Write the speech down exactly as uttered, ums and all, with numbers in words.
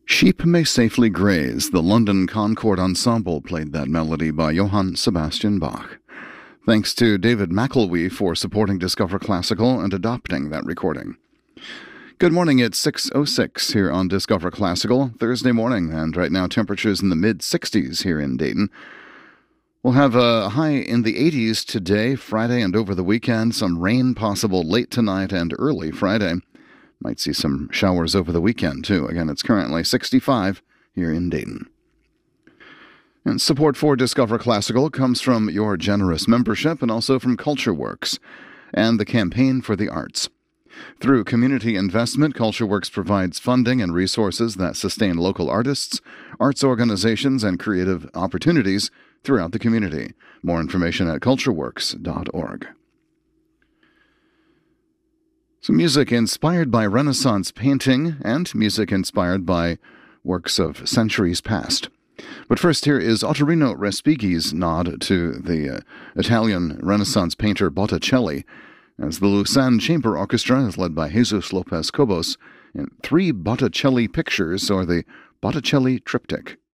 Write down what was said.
Sheep May Safely Graze. The London Concord Ensemble played that melody by Johann Sebastian Bach. Thanks to David McElwee for supporting Discover Classical and adopting that recording. Good morning, it's six oh six here on Discover Classical, Thursday morning, and right now temperatures in the mid-sixties here in Dayton. We'll have a high in the eighties today, Friday, and over the weekend. Some rain possible late tonight and early Friday. Might see some showers over the weekend, too. Again, it's currently sixty-five here in Dayton. And support for Discover Classical comes from your generous membership and also from CultureWorks and the Campaign for the Arts. Through community investment, CultureWorks provides funding and resources that sustain local artists, arts organizations, and creative opportunities throughout the community. More information at cultureworks dot org. Some music inspired by Renaissance painting and music inspired by works of centuries past. But first, here is Ottorino Respighi's nod to the uh, Italian Renaissance painter Botticelli, as the Lucerne Chamber Orchestra is led by Jesus Lopez Cobos in three Botticelli pictures, or the Botticelli Triptych.